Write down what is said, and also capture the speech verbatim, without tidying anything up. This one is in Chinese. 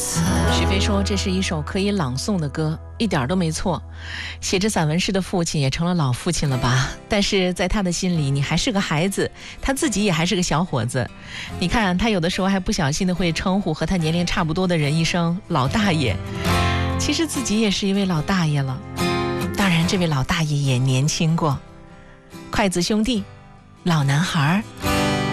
许飞说这是一首可以朗诵的歌，一点都没错。写着散文诗的父亲也成了老父亲了吧，但是在他的心里你还是个孩子，他自己也还是个小伙子。你看他有的时候还不小心的会称呼和他年龄差不多的人一声老大爷，其实自己也是一位老大爷了。当然这位老大爷也年轻过。筷子兄弟，老男孩。